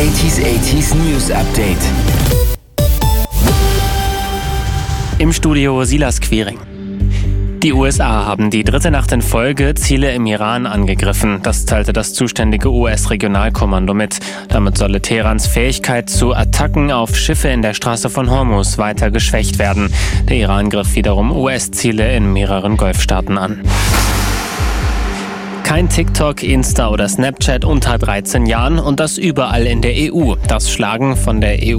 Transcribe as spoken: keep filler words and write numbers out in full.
achtziger achtziger News Update. Im Studio Silas Quiring. Die U S A haben die dritte Nacht in Folge Ziele im Iran angegriffen. Das teilte das zuständige U S-Regionalkommando mit. Damit solle Teherans Fähigkeit zu Attacken auf Schiffe in der Straße von Hormuz weiter geschwächt werden. Der Iran griff wiederum U S-Ziele in mehreren Golfstaaten an. Kein TikTok, Insta oder Snapchat unter dreizehn Jahren und das überall in der E U. Das Schlagen von der E U